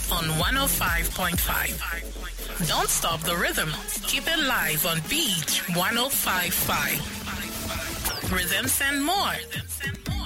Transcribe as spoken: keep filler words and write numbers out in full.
on one oh five point five. Don't stop the rhythm. Keep it live on Beach one oh five point five. Rhythms and more.